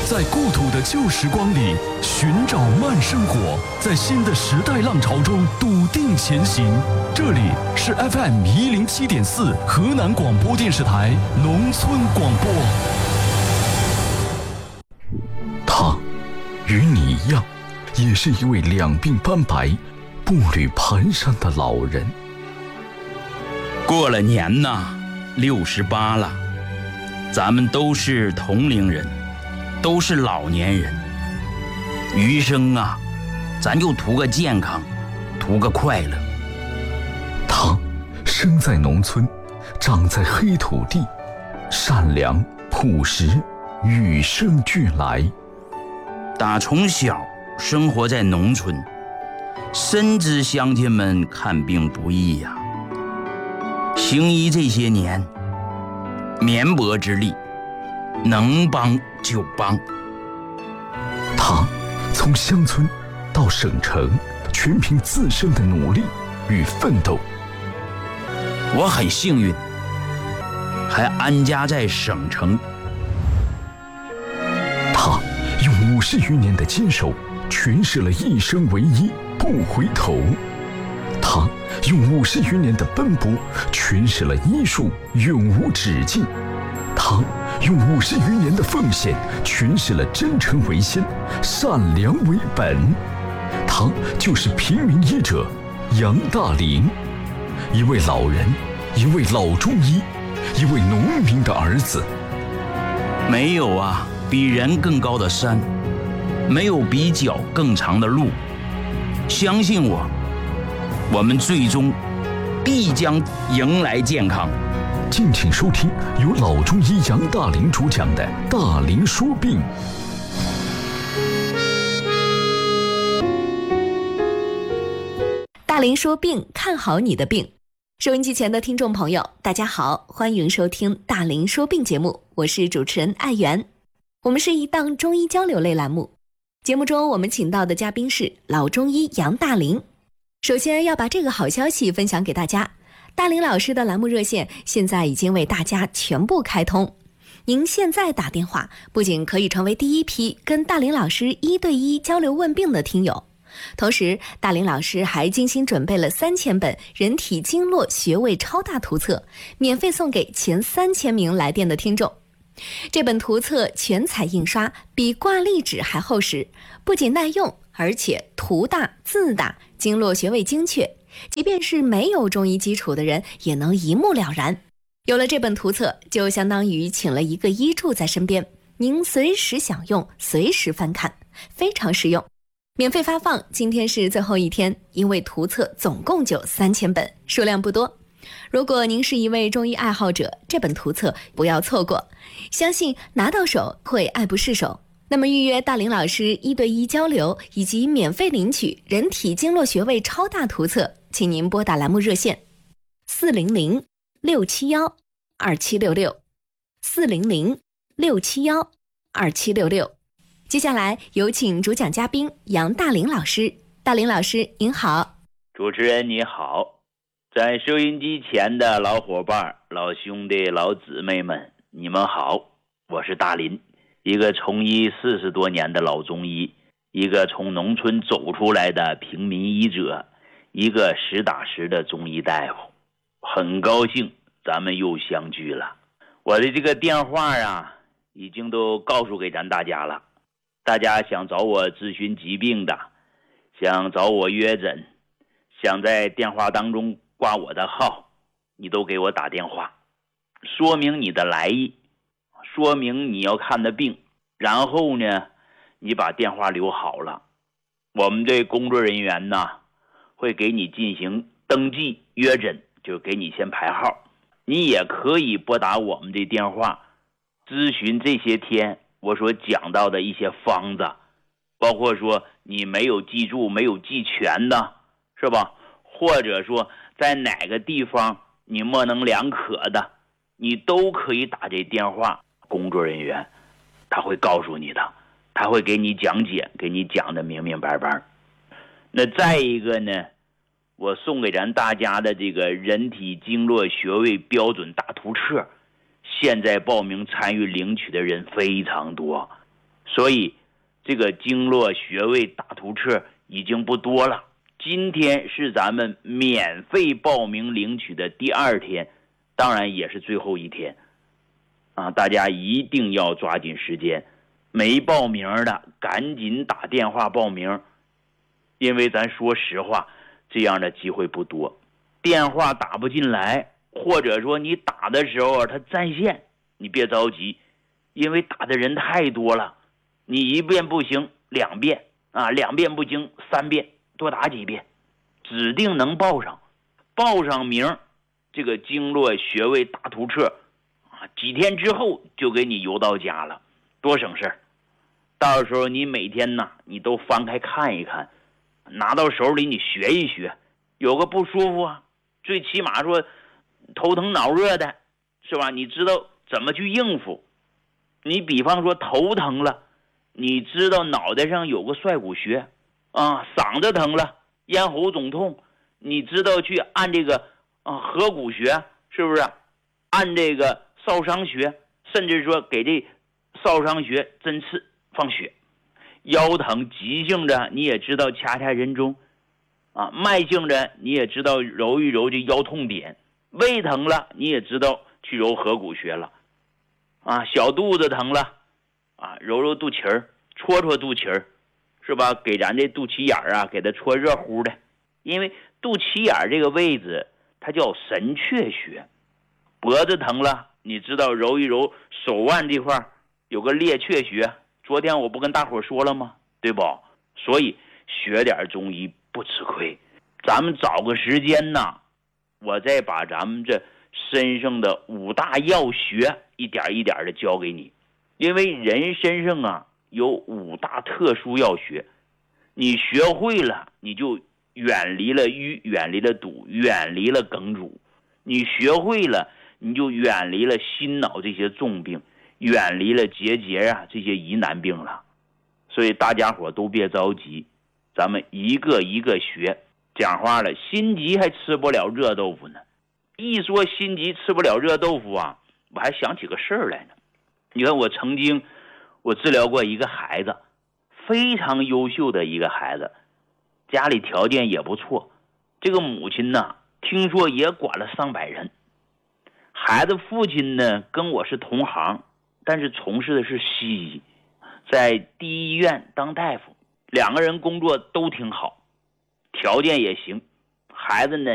在故土的旧时光里寻找慢生活，在新的时代浪潮中笃定前行。这里是 FM107.4 河南广播电视台农村广播。他与你一样，也是一位两鬓斑白、步履蹒跚的老人。 过了年呐，68了，咱们都是同龄人，都是老年人。余生啊，咱就图个健康，图个快乐。 他生在农村，长在黑土地，善良朴实，与生俱来。 打从小生活在农村，深知乡亲们看病不易呀。行医这些年，绵薄之力，能帮就帮。 他从乡村到省城，全凭自身的努力与奋斗。 我很幸运，还安家在省城。 他用50余年的坚守，诠释了一生为一，不回头。他用50余年的奔波，诠释了医术永无止境。他用50余年的奉献，诠释了真诚为先，善良为本。他就是平民医者杨大林，一位老人，一位老中医，一位农民的儿子。 没有啊比人更高的山，没有比脚更长的路。相信我，我们最终必将迎来健康。 敬请收听由老中医杨大林主讲的《大林说病》。 大林说病，看好你的病。收音机前的听众朋友，大家好，欢迎收听大林说病节目，我是主持人艾媛。我们是一档中医交流类栏目，节目中我们请到的嘉宾是老中医杨大林。首先要把这个好消息分享给大家，大林老师的栏目热线现在已经为大家全部开通。您现在打电话，不仅可以成为第一批跟大林老师1对1交流问病的听友，同时大林老师还精心准备了3000本人体经络穴位超大图册，免费送给前3000名来电的听众。这本图册全彩印刷，比挂历纸还厚实，不仅耐用，而且图大字大，经络穴位精确，即便是没有中医基础的人也能一目了然。有了这本图册，就相当于请了一个医助在身边，您随时享用，随时翻看，非常实用。免费发放，今天是最后一天，因为图册总共就3000本，数量不多。如果您是一位中医爱好者，这本图册不要错过，相信拿到手会爱不释手。那么预约大林老师1对1交流以及免费领取人体经络穴位超大图册，请您拨打栏目热线400-671-2766 400-671-2766。接下来有请主讲嘉宾杨大林老师。大林老师您好。 主持人你好，在收音机前的老伙伴、老兄弟、老姊妹们，你们好，我是大林，一个从医40多年的老中医，一个从农村走出来的平民医者，一个实打实的中医大夫。很高兴咱们又相聚了。我的这个电话啊，已经都告诉给咱大家了。大家想找我咨询疾病的，想找我约诊，想在电话当中挂我的号，你都给我打电话，说明你的来意，说明你要看的病，然后呢，你把电话留好了，我们这工作人员呢，会给你进行登记约诊，就给你先排号。你也可以拨打我们的电话，咨询这些天我所讲到的一些方子，包括说你没有记住、没有记全的，是吧？或者说在哪个地方你模棱两可的，你都可以打这电话，工作人员他会告诉你的，他会给你讲解，给你讲的明明白白。那再一个呢，我送给咱大家的这个人体经络穴位标准大图册，现在报名参与领取的人非常多， 所以这个经络穴位大图册已经不多了。今天是咱们免费报名领取的第2天，当然也是最后一天啊！大家一定要抓紧时间，没报名的赶紧打电话报名，因为咱说实话，这样的机会不多。电话打不进来，或者说你打的时候它占线，你别着急，因为打的人太多了，你1遍不行2遍啊，2遍不行3遍，多打几遍，指定能报上。报上名，这个经络穴位大图册啊，几天之后就给你邮到家了，多省事儿。到时候你每天呢，你都翻开看一看，拿到手里你学一学，有个不舒服啊，最起码说头疼脑热的，是吧？你知道怎么去应付。你比方说头疼了，你知道脑袋上有个帅骨穴啊，嗓子疼了，咽喉肿痛，你知道去按这个合谷穴，是不是？按这个少商穴，甚至说给这少商穴针刺放血。腰疼急性的你也知道掐掐人中啊，慢性的你也知道揉一揉这腰痛点。胃疼了你也知道去揉合谷穴了啊，小肚子疼了啊，揉揉肚脐儿，戳戳肚脐儿，是吧？给咱这肚脐眼啊给它搓热乎的。因为肚脐眼这个位置它叫神阙穴。脖子疼了你知道揉一揉手腕这块有个列阙穴，昨天我不跟大伙说了吗？对不？所以学点中医不吃亏。咱们找个时间呢，我再把咱们这身上的5大要穴一点一点的教给你。因为人身上啊有5大特殊要穴，你学会了你就远离了瘀，远离了堵，远离了梗阻。你学会了你就远离了心脑这些重病，远离了结节啊这些疑难病了。所以大家伙都别着急，咱们一个一个学。讲话了，心急还吃不了热豆腐呢。一说心急吃不了热豆腐啊，我还想起个事儿来呢。你看我曾经治疗过一个孩子，非常优秀的一个孩子，家里条件也不错，这个母亲呢听说也管了上百人。孩子父亲呢跟我是同行，但是从事的是西医，在第一医院当大夫，2个人工作都挺好，条件也行。孩子呢